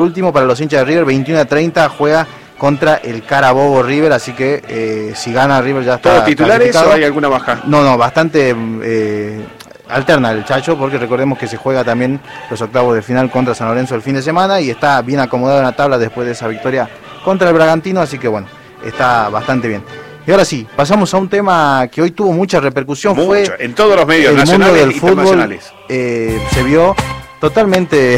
último para los hinchas de River, 21-30 juega contra el Carabobo River, así que si gana River ya está. ¿Todos titulares o hay alguna baja? No, bastante alterna el Chacho, porque recordemos que se juega también los octavos de final contra San Lorenzo el fin de semana y está bien acomodado en la tabla después de esa victoria contra el Bragantino, así que bueno, está bastante bien. Y ahora sí, pasamos a un tema que hoy tuvo mucha repercusión. Fue en todos los medios el nacionales mundo del e fútbol, internacionales. se vio totalmente...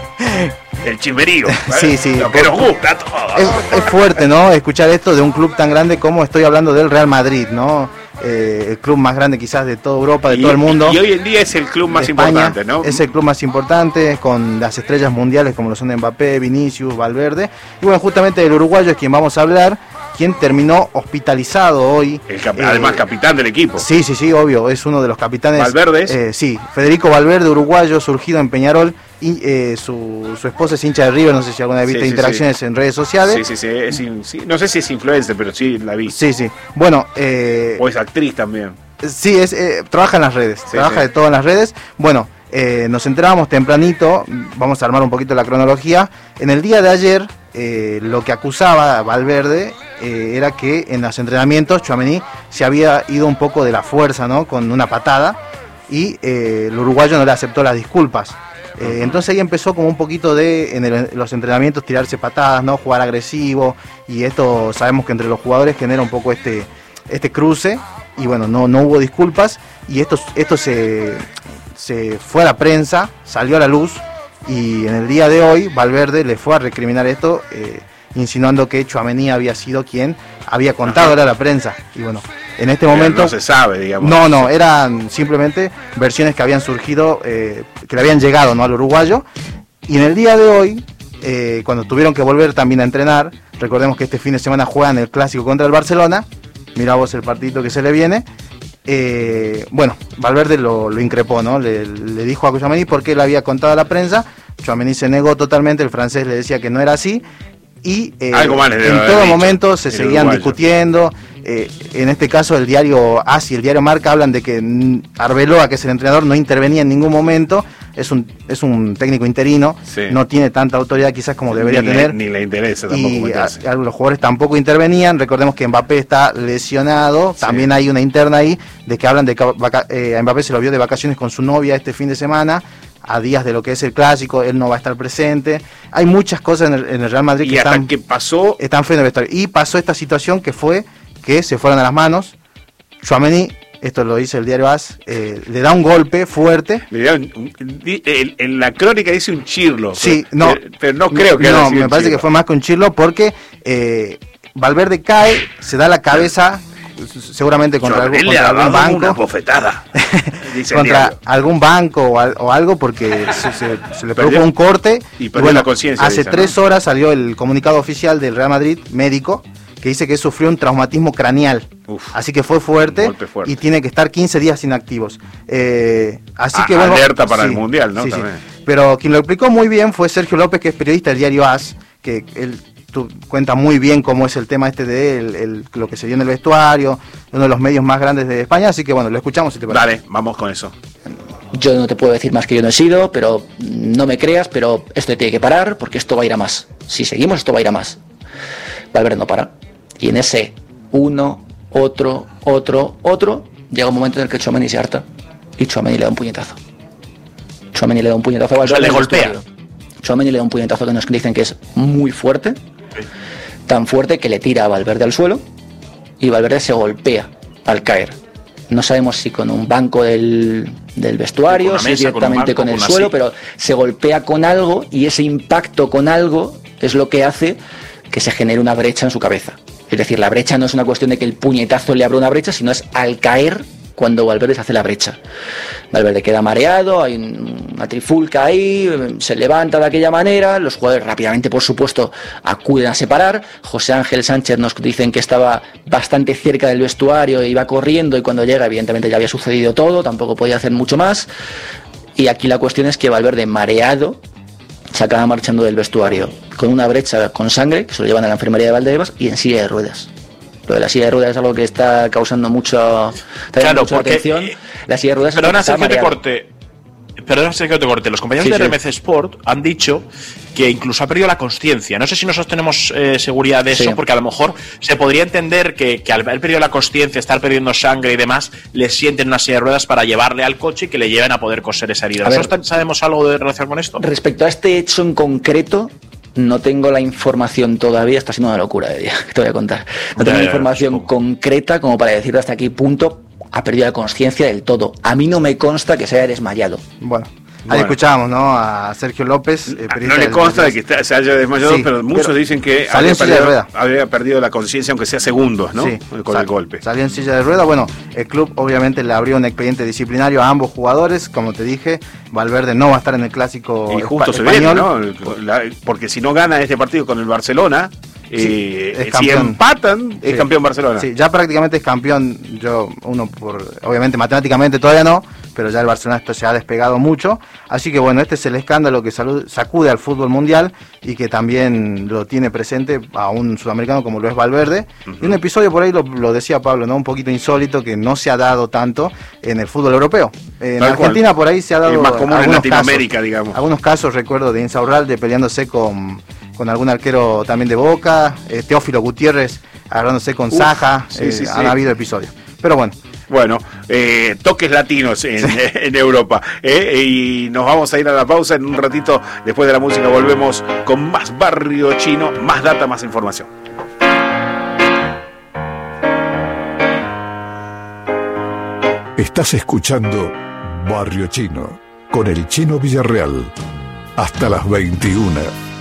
El chimberío, sí, lo que nos gusta a todos. Es fuerte, ¿no? Escuchar esto de un club tan grande como estoy hablando del Real Madrid, ¿no? El club más grande quizás de toda Europa, de todo el mundo. Y hoy en día es el club más importante, ¿no? Es el club más importante, con las estrellas mundiales como lo son Mbappé, Vinicius, Valverde. Y bueno, justamente el uruguayo es quien vamos a hablar, quien terminó hospitalizado hoy. Además, capitán del equipo. Sí, obvio, es uno de los capitanes. ¿Valverde? Sí, Federico Valverde, uruguayo, surgido en Peñarol. Y su esposa es hincha de River, no sé si alguna vez viste interacciones en redes sociales. Sí, no sé si es influencer, pero sí la vi. Sí. Bueno, o es actriz también. Sí, trabaja en las redes, trabaja de todo en las redes. Bueno, nos enterábamos tempranito, vamos a armar un poquito la cronología. En el día de ayer, lo que acusaba a Valverde era que en los entrenamientos Tchouaméni se había ido un poco de la fuerza, ¿no? Con una patada, y el uruguayo no le aceptó las disculpas. Entonces ahí empezó como un poquito en los entrenamientos tirarse patadas, ¿no? Jugar agresivo, y esto sabemos que entre los jugadores genera un poco este cruce, y bueno, no hubo disculpas, y esto se fue a la prensa, salió a la luz, y en el día de hoy Valverde le fue a recriminar esto, insinuando que Tchouaméni había sido quien había contado a la prensa, y bueno, en este momento no se sabe, digamos. No, eran simplemente versiones que habían surgido, que le habían llegado, ¿no? Al uruguayo. Y en el día de hoy, cuando tuvieron que volver también a entrenar, recordemos que este fin de semana juegan el clásico contra el Barcelona. Mirá vos el partidito que se le viene. Bueno, Valverde lo increpó, ¿no? Le dijo a Tchouaméni por qué le había contado a la prensa. Tchouaméni se negó totalmente, el francés le decía que no era así. Y en todo momento se seguían discutiendo. En este caso el diario AS y el diario Marca hablan de que Arbeloa, que es el entrenador, no intervenía en ningún momento. Es un técnico interino, no tiene tanta autoridad quizás como debería tener. Ni le interesa tampoco. Y los jugadores tampoco intervenían. Recordemos que Mbappé está lesionado. También hay una interna ahí de que hablan de que a Mbappé se lo vio de vacaciones con su novia este fin de semana, a días de lo que es el clásico, él no va a estar presente. Hay muchas cosas en el Real Madrid están feas en el vestuario. Y pasó esta situación que fue que se fueron a las manos. Tchouaméni, esto lo dice el diario AS, le da un golpe fuerte. En la crónica dice un chirlo. Sí, pero no creo que no, me parece que fue más que un chirlo, porque Valverde cae, se da la cabeza, seguramente contra algún banco. Una bofetada. Contra algún banco o algo, porque se le produjo un corte. Y bueno, la conciencia. Hace 3 horas salió el comunicado oficial del Real Madrid, médico, que dice que sufrió un traumatismo craneal. Así que fue fuerte y tiene que estar 15 días inactivos. Así que bueno, alerta para el Mundial, ¿no? Sí. Pero quien lo explicó muy bien fue Sergio López, que es periodista del diario AS, que él cuenta muy bien cómo es el tema de lo que se dio en el vestuario, uno de los medios más grandes de España, así que bueno, lo escuchamos si te parece. Dale, vamos con eso. Yo no te puedo decir más que yo no he sido, pero no me creas, pero esto tiene que parar porque esto va a ir a más. Si seguimos, esto va a ir a más. Valverde no para. Y en ese uno, otro, llega un momento en el que Tchouaméni se harta y Tchouaméni le da un puñetazo. Tchouaméni le da un puñetazo a Valverde. Le golpea. Tchouaméni le da un puñetazo que nos dicen que es muy fuerte, tan fuerte que le tira a Valverde al suelo y Valverde se golpea al caer. No sabemos si con un banco del vestuario, si directamente con el suelo, pero se golpea con algo y ese impacto con algo es lo que hace que se genere una brecha en su cabeza. Es decir, la brecha no es una cuestión de que el puñetazo le abra una brecha, sino es al caer cuando Valverde se hace la brecha. Valverde queda mareado, hay una trifulca ahí, se levanta de aquella manera, los jugadores rápidamente, por supuesto, acuden a separar. José Ángel Sánchez nos dicen que estaba bastante cerca del vestuario, iba corriendo y cuando llega, evidentemente ya había sucedido todo, tampoco podía hacer mucho más. Y aquí la cuestión es que Valverde, mareado, se acaba marchando del vestuario con una brecha con sangre, que se lo llevan a la enfermería de Valdebebas, y en silla de ruedas. Lo de la silla de ruedas es algo que está causando mucha atención. La silla de ruedas. Perdona, Sergio, te corte. Perdón, que te corte. Los compañeros de RMC Sport han dicho que incluso ha perdido la consciencia. No sé si nosotros tenemos seguridad de eso, porque a lo mejor se podría entender que al haber perdido la consciencia, estar perdiendo sangre y demás, le sienten una silla de ruedas para llevarle al coche y que le lleven a poder coser esa herida. ¿Nosotros sabemos algo de relación con esto? Respecto a este hecho en concreto, no tengo la información todavía. Está siendo una locura de día, que te voy a contar. No tengo información concreta como para decirte hasta aquí punto ha perdido la conciencia del todo. A mí no me consta que se haya desmayado. Bueno, ahí escuchábamos, ¿no?, a Sergio López. No le consta de que se haya desmayado, pero muchos dicen que había perdido la conciencia, aunque sea segundos, ¿no? Con el golpe. Salió en silla de rueda. Bueno, el club obviamente le abrió un expediente disciplinario a ambos jugadores. Como te dije, Valverde no va a estar en el clásico y justo español. Se viene, ¿no? Porque si no gana este partido con el Barcelona, si empatan, es campeón Barcelona. Sí, ya prácticamente es campeón. Obviamente matemáticamente todavía no, pero ya el Barcelona esto se ha despegado mucho. Así que bueno, este es el escándalo que sacude al fútbol mundial y que también lo tiene presente a un sudamericano como lo es Valverde. Y un episodio por ahí, lo decía Pablo, ¿no?, un poquito insólito, que no se ha dado tanto en el fútbol europeo. En Argentina por ahí se ha dado, más común en Latinoamérica, digamos. Algunos casos, recuerdo de Insaurralde peleándose con algún arquero también de Boca, Teófilo Gutiérrez agarrándose con Saja. Han habido episodios. Pero bueno, toques latinos en Europa. Y nos vamos a ir a la pausa. En un ratito, después de la música, volvemos con más Barrio Chino, más data, más información. Estás escuchando Barrio Chino con el Chino Villarreal hasta las 21.